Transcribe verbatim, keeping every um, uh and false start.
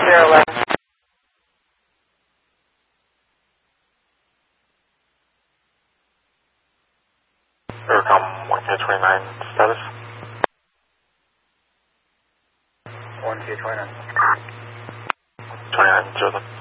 zero left. Aircom one K twenty-nine status. one K twenty-nine. twenty-nine, Joseph.